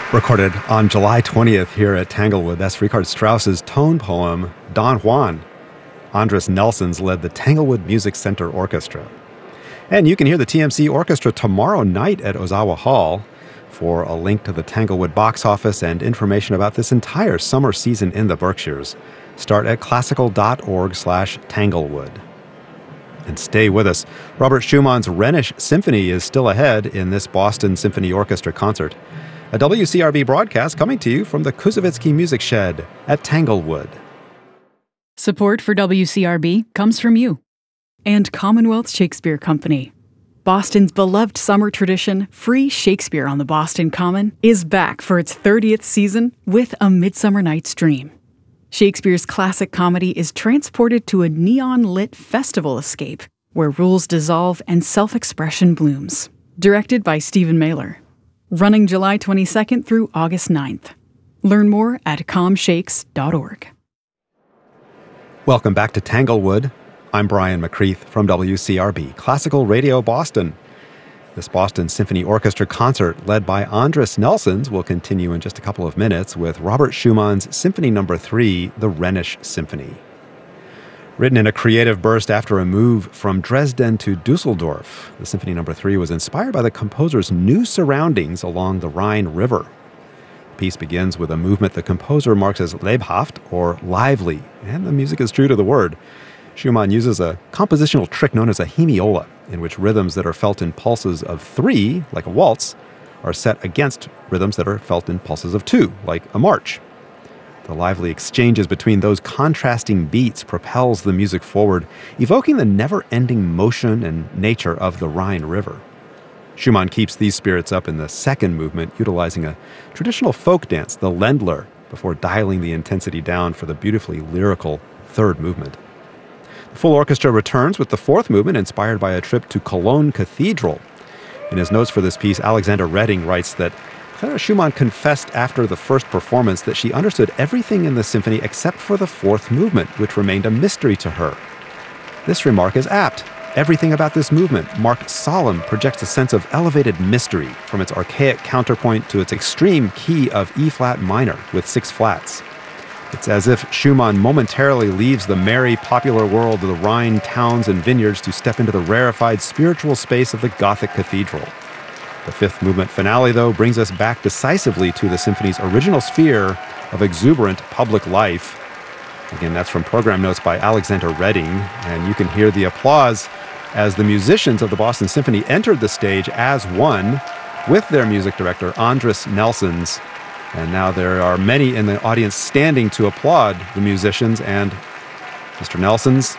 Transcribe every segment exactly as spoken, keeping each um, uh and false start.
Recorded on July twentieth here at Tanglewood, that's Richard Strauss's tone poem, Don Juan. Andres Nelsons led the Tanglewood Music Center Orchestra. And you can hear the T M C Orchestra tomorrow night at Ozawa Hall. For a link to the Tanglewood box office and information about this entire summer season in the Berkshires, start at classical.org slash Tanglewood. And stay with us. Robert Schumann's Rhenish Symphony is still ahead in this Boston Symphony Orchestra concert. A W C R B broadcast coming to you from the Kuzovitsky Music Shed at Tanglewood. Support for W C R B comes from you and Commonwealth Shakespeare Company. Boston's beloved summer tradition, Free Shakespeare on the Boston Common, is back for its thirtieth season with A Midsummer Night's Dream. Shakespeare's classic comedy is transported to a neon-lit festival escape where rules dissolve and self-expression blooms. Directed by Stephen Mailer. Running July twenty-second through August ninth. Learn more at com shakes dot org. Welcome back to Tanglewood. I'm Brian McCreath from W C R B, Classical Radio Boston. This Boston Symphony Orchestra concert, led by Andres Nelsons, will continue in just a couple of minutes with Robert Schumann's Symphony Number three, the Rhenish Symphony. Written in a creative burst after a move from Dresden to Dusseldorf, the Symphony Number three was inspired by the composer's new surroundings along the Rhine River. The piece begins with a movement the composer marks as lebhaft, or lively, and the music is true to the word. Schumann uses a compositional trick known as a hemiola, in which rhythms that are felt in pulses of three, like a waltz, are set against rhythms that are felt in pulses of two, like a march. The lively exchanges between those contrasting beats propels the music forward, evoking the never-ending motion and nature of the Rhine River. Schumann keeps these spirits up in the second movement, utilizing a traditional folk dance, the Ländler, before dialing the intensity down for the beautifully lyrical third movement. The full orchestra returns with the fourth movement, inspired by a trip to Cologne Cathedral. In his notes for this piece, Alexander Redding writes that Clara Schumann confessed after the first performance that she understood everything in the symphony except for the fourth movement, which remained a mystery to her. This remark is apt. Everything about this movement, marked solemn, projects a sense of elevated mystery, from its archaic counterpoint to its extreme key of E-flat minor with six flats. It's as if Schumann momentarily leaves the merry, popular world of the Rhine towns and vineyards to step into the rarefied spiritual space of the Gothic cathedral. The fifth movement finale, though, brings us back decisively to the symphony's original sphere of exuberant public life. Again, that's from program notes by Alexander Redding, and you can hear the applause as the musicians of the Boston Symphony entered the stage as one with their music director, Andres Nelsons. And now there are many in the audience standing to applaud the musicians and Mister Nelsons.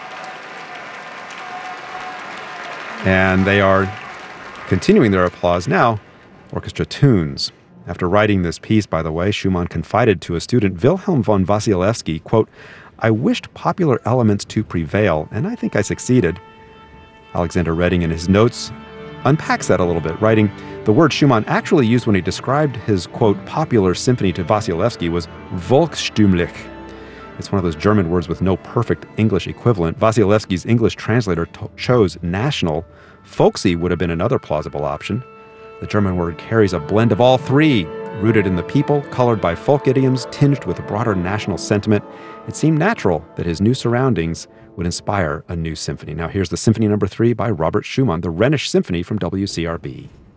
And they are continuing their applause now, orchestra tunes. After writing this piece, by the way, Schumann confided to a student, Wilhelm von Wasilewski, quote, "I wished popular elements to prevail, and I think I succeeded." Alexander Redding, in his notes, unpacks that a little bit, writing, "The word Schumann actually used when he described his, quote, popular symphony to Wasilewski was volksstümlich. It's one of those German words with no perfect English equivalent. Wasilewski's English translator to- chose national. Folksy would have been another plausible option. The German word carries a blend of all three, rooted in the people, colored by folk idioms, tinged with a broader national sentiment. It seemed natural that his new surroundings would inspire a new symphony." Now here's the Symphony Number three by Robert Schumann, the Rhenish Symphony from W C R B.